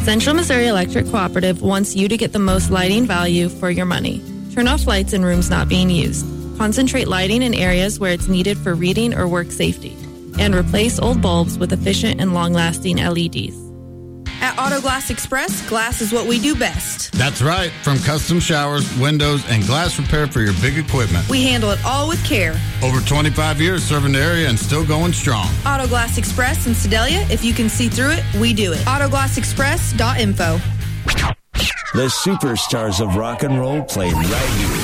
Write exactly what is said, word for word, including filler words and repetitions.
Central Missouri Electric Cooperative wants you to get the most lighting value for your money. Turn off lights in rooms not being used. Concentrate lighting in areas where it's needed for reading or work safety. And replace old bulbs with efficient and long-lasting L E Ds. At Auto Glass Express, glass is what we do best. That's right. From custom showers, windows, and glass repair for your big equipment. We handle it all with care. Over twenty-five years serving the area and still going strong. Auto Glass Express in Sedalia. If you can see through it, we do it. auto glass express dot info. The superstars of rock and roll play right here